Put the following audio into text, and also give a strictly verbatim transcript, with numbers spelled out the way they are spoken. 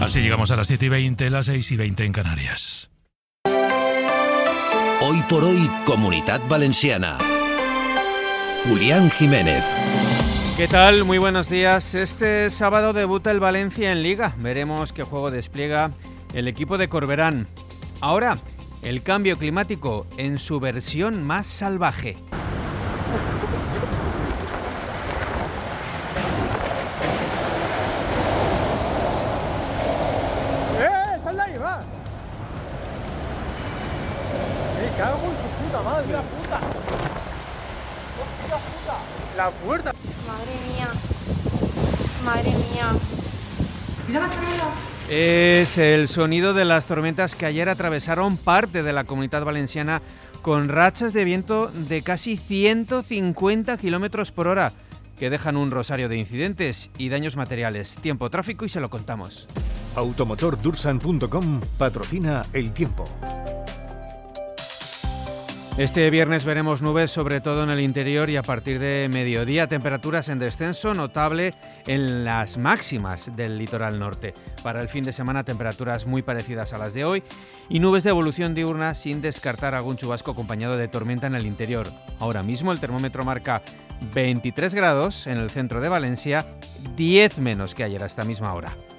Así llegamos a las siete y veinte, las seis y veinte en Canarias. Hoy por hoy, Comunitat Valenciana. Julián Jiménez. ¿Qué tal? Muy buenos días. Este sábado debuta el Valencia en Liga. Veremos qué juego despliega el equipo de Corberán. Ahora, el cambio climático en su versión más salvaje. ¡Eh! ¡Sal de ahí, va! ¡Me cago en su puta madre! ¡La puta! ¡Hostia puta! ¡La puerta! Madre mía. Madre mía. ¡Mira la cámara! Es el sonido de las tormentas que ayer atravesaron parte de la Comunitat Valenciana con rachas de viento de casi ciento cincuenta kilómetros por hora, que dejan un rosario de incidentes y daños materiales. Tiempo, tráfico y se lo contamos. Automotor Dursan punto com patrocina el tiempo. Este viernes veremos nubes, sobre todo en el interior, y a partir de mediodía temperaturas en descenso notable en las máximas del litoral norte. Para el fin de semana temperaturas muy parecidas a las de hoy y nubes de evolución diurna, sin descartar algún chubasco acompañado de tormenta en el interior. Ahora mismo el termómetro marca veintitrés grados en el centro de Valencia, diez menos que ayer a esta misma hora.